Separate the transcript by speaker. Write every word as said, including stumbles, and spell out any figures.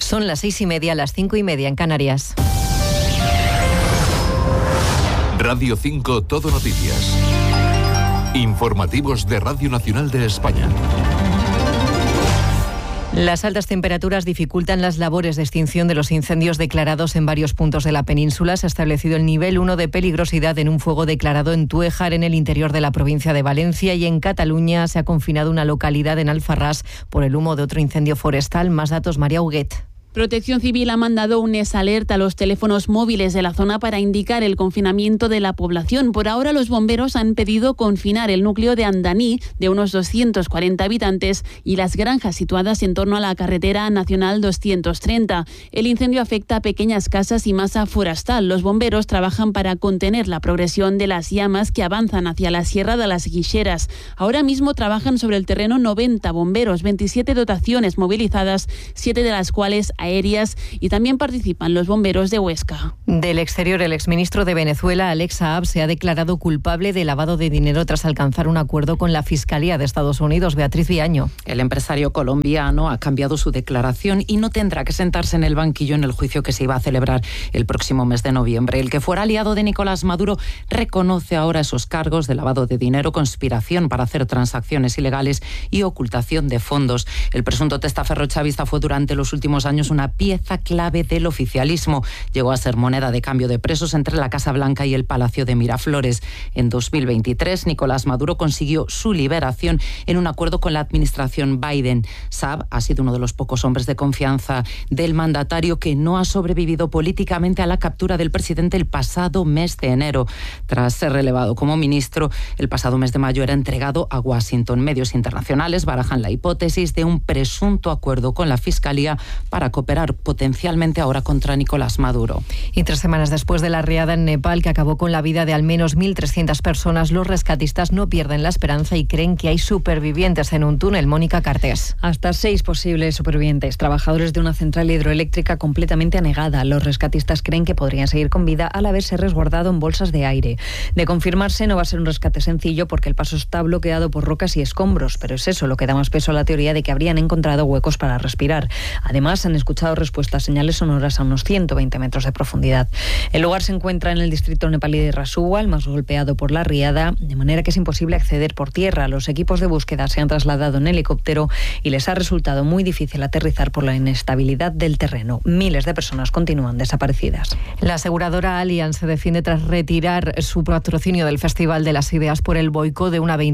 Speaker 1: Son las seis y media, las cinco y media en Canarias.
Speaker 2: Radio cinco Todo Noticias. Informativos de Radio Nacional de España.
Speaker 1: Las altas temperaturas dificultan las labores de extinción de los incendios declarados en varios puntos de la península. Se ha establecido el nivel uno de peligrosidad en un fuego declarado en Tuéjar, en el interior de la provincia de Valencia, y en Cataluña se ha confinado una localidad en Alfarrás por el humo de otro incendio forestal. Más datos, María Huguet.
Speaker 3: Protección Civil ha mandado un S alerta a los teléfonos móviles de la zona para indicar el confinamiento de la población. Por ahora, los bomberos han pedido confinar el núcleo de Andaní, de unos doscientos cuarenta habitantes, y las granjas situadas en torno a la carretera nacional doscientos treinta. El incendio afecta a pequeñas casas y masa forestal. Los bomberos trabajan para contener la progresión de las llamas que avanzan hacia la Sierra de las Guixeras. Ahora mismo trabajan sobre el terreno noventa bomberos, veintisiete dotaciones movilizadas, siete de las cuales aéreas, y también participan los bomberos de Huesca.
Speaker 1: Del exterior, el exministro de Venezuela, Alex Saab, se ha declarado culpable de lavado de dinero tras alcanzar un acuerdo con la Fiscalía de Estados Unidos. Beatriz Viaño.
Speaker 4: El empresario colombiano ha cambiado su declaración y no tendrá que sentarse en el banquillo en el juicio que se iba a celebrar el próximo mes de noviembre. El que fuera aliado de Nicolás Maduro reconoce ahora esos cargos de lavado de dinero, conspiración para hacer transacciones ilegales y ocultación de fondos. El presunto testaferro chavista fue durante los últimos años una pieza clave del oficialismo. Llegó a ser moneda de cambio de presos entre la Casa Blanca y el Palacio de Miraflores. En dos mil veintitrés, Nicolás Maduro consiguió su liberación en un acuerdo con la administración Biden. Saab ha sido uno de los pocos hombres de confianza del mandatario que no ha sobrevivido políticamente a la captura del presidente el pasado mes de enero. Tras ser relevado como ministro, el pasado mes de mayo era entregado a Washington. Medios internacionales barajan la hipótesis de un presunto acuerdo con la Fiscalía para operar potencialmente ahora contra Nicolás Maduro.
Speaker 1: Y tres semanas después de la riada en Nepal, que acabó con la vida de al menos mil trescientas personas, los rescatistas no pierden la esperanza y creen que hay supervivientes en un túnel. Mónica Cartés.
Speaker 5: Hasta seis posibles supervivientes, trabajadores de una central hidroeléctrica completamente anegada. Los rescatistas creen que podrían seguir con vida al haberse resguardado en bolsas de aire. De confirmarse, no va a ser un rescate sencillo porque el paso está bloqueado por rocas y escombros, pero es eso lo que da más peso a la teoría de que habrían encontrado huecos para respirar. Además, han escuchado respuestas, señales sonoras a unos ciento veinte metros de profundidad. El lugar se encuentra en el distrito nepalí de Rasuwa, el más golpeado por la riada, de manera que es imposible acceder por tierra. Los equipos de búsqueda se han trasladado en helicóptero y les ha resultado muy difícil aterrizar por la inestabilidad del terreno. Miles de personas continúan desaparecidas.
Speaker 1: La aseguradora Allianz se defiende tras retirar su patrocinio del Festival de las Ideas por el boicot de una veintena